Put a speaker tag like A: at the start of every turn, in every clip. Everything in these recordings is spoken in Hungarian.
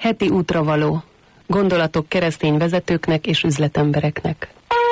A: Heti útravaló. Gondolatok keresztény vezetőknek és üzletembereknek.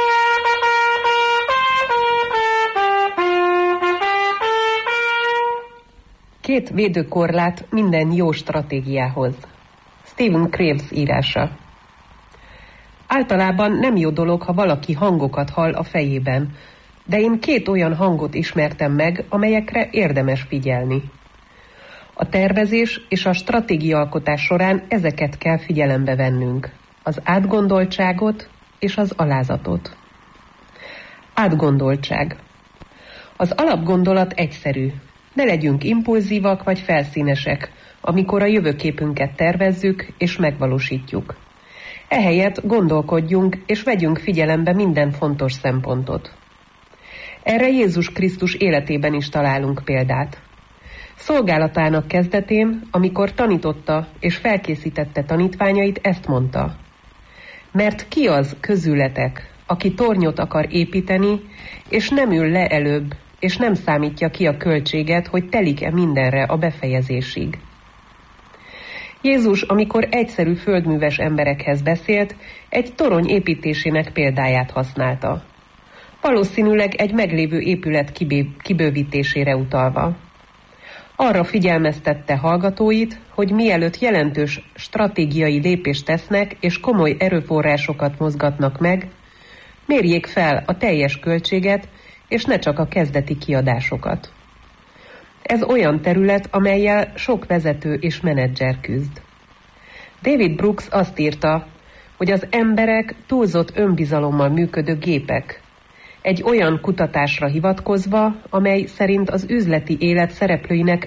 A: Két védőkorlát minden jó stratégiához. Stephen Graves írása. Általában nem jó dolog, ha valaki hangokat hall a fejében, de én két olyan hangot ismertem meg, amelyekre érdemes figyelni. A tervezés és a stratégiaalkotás során ezeket kell figyelembe vennünk. Az átgondoltságot és az alázatot. Átgondoltság. Az alapgondolat egyszerű. Ne legyünk impulzívak vagy felszínesek, amikor a jövőképünket tervezzük és megvalósítjuk. Ehelyett gondolkodjunk és vegyünk figyelembe minden fontos szempontot. Erre Jézus Krisztus életében is találunk példát. Szolgálatának kezdetén, amikor tanította és felkészítette tanítványait, ezt mondta. Mert ki az közületek, aki tornyot akar építeni, és nem ül le előbb, és nem számítja ki a költséget, hogy telik-e mindenre a befejezésig. Jézus, amikor egyszerű földműves emberekhez beszélt, egy torony építésének példáját használta. Valószínűleg egy meglévő épület kibővítésére utalva. Arra figyelmeztette hallgatóit, hogy mielőtt jelentős stratégiai lépést tesznek és komoly erőforrásokat mozgatnak meg, mérjék fel a teljes költséget, és ne csak a kezdeti kiadásokat. Ez olyan terület, amellyel sok vezető és menedzser küzd. David Brooks azt írta, hogy az emberek túlzott önbizalommal működő gépek, egy olyan kutatásra hivatkozva, amely szerint az üzleti élet szereplőinek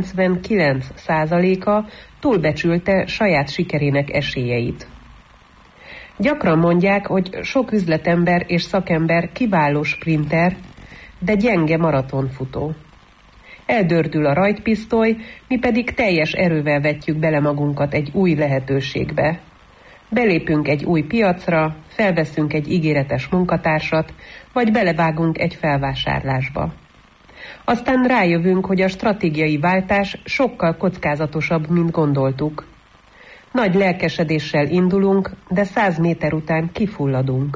A: 99%-a túlbecsülte saját sikerének esélyeit. Gyakran mondják, hogy sok üzletember és szakember kiváló sprinter, de gyenge maratonfutó. Eldördül a rajtpisztoly, mi pedig teljes erővel vetjük bele magunkat egy új lehetőségbe. Belépünk egy új piacra, felveszünk egy ígéretes munkatársat, vagy belevágunk egy felvásárlásba. Aztán rájövünk, hogy a stratégiai váltás sokkal kockázatosabb, mint gondoltuk. Nagy lelkesedéssel indulunk, de 100 méter után kifulladunk.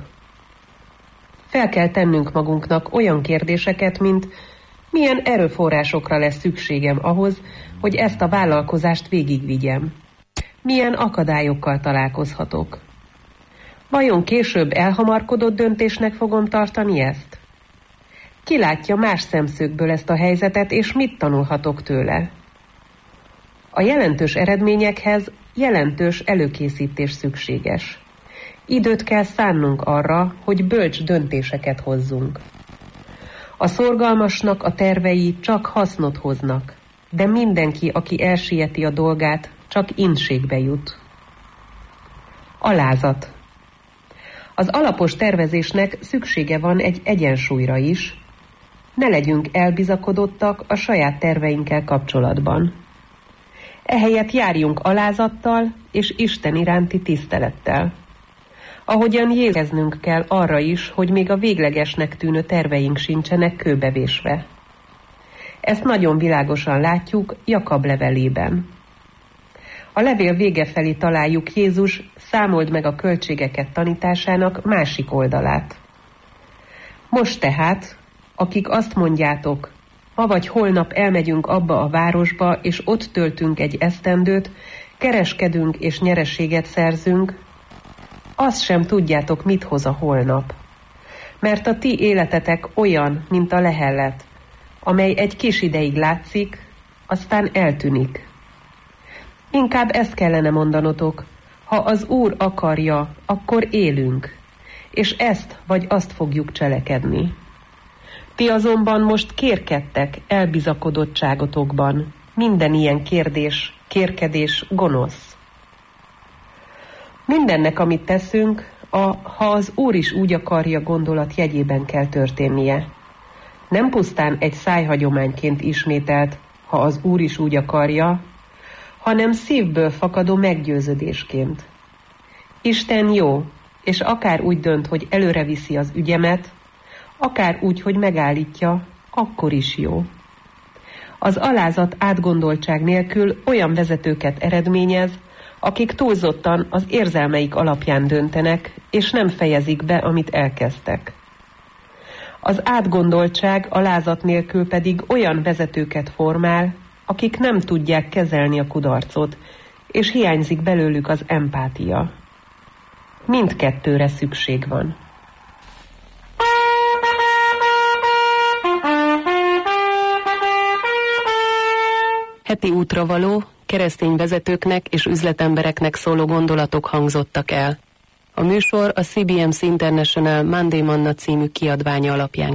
A: Fel kell tennünk magunknak olyan kérdéseket, mint milyen erőforrásokra lesz szükségem ahhoz, hogy ezt a vállalkozást végigvigyem. Milyen akadályokkal találkozhatok? Vajon később elhamarkodott döntésnek fogom tartani ezt? Ki látja más szemszögből ezt a helyzetet, és mit tanulhatok tőle? A jelentős eredményekhez jelentős előkészítés szükséges. Időt kell szánnunk arra, hogy bölcs döntéseket hozzunk. A szorgalmasnak a tervei csak hasznot hoznak, de mindenki, aki elsieti a dolgát, csak ínségbe jut. Alázat. Az alapos tervezésnek szüksége van egy egyensúlyra is. Ne legyünk elbizakodottak a saját terveinkkel kapcsolatban. Ehelyett járjunk alázattal és Isten iránti tisztelettel. Ahogyan jéznünk kell arra is, hogy még a véglegesnek tűnő terveink sincsenek kőbevésve. Ezt nagyon világosan látjuk Jakab levelében. A levél vége felé találjuk Jézus számold meg a költségeket tanításának másik oldalát. Most tehát, akik azt mondjátok, ma vagy holnap elmegyünk abba a városba, és ott töltünk egy esztendőt, kereskedünk és nyereséget szerzünk, azt sem tudjátok, mit hoz a holnap. Mert a ti életetek olyan, mint a lehellet, amely egy kis ideig látszik, aztán eltűnik. Inkább ezt kellene mondanotok, ha az Úr akarja, akkor élünk, és ezt vagy azt fogjuk cselekedni. Ti azonban most kérkedtek elbizakodottságotokban, minden ilyen kérdés, kérkedés gonosz. Mindennek, amit teszünk, ha az Úr is úgy akarja gondolat jegyében kell történnie. Nem pusztán egy szájhagyományként ismételt, ha az Úr is úgy akarja, hanem szívből fakadó meggyőződésként. Isten jó, és akár úgy dönt, hogy előre viszi az ügyemet, akár úgy, hogy megállítja, akkor is jó. Az alázat átgondoltság nélkül olyan vezetőket eredményez, akik túlzottan az érzelmeik alapján döntenek, és nem fejezik be, amit elkezdtek. Az átgondoltság alázat nélkül pedig olyan vezetőket formál, akik nem tudják kezelni a kudarcot, és hiányzik belőlük az empátia. Mindkettőre szükség van.
B: Heti útravaló, keresztény vezetőknek és üzletembereknek szóló gondolatok hangzottak el. A műsor a CBMC International Monday Manna című kiadványa alapján